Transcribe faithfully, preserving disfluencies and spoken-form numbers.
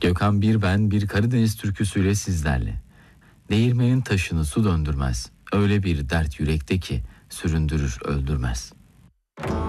Gökhan Birben bir Karadeniz türküsüyle sizlerle. Değirmenin taşını su döndürmez, öyle bir dert yürekte ki süründürür öldürmez.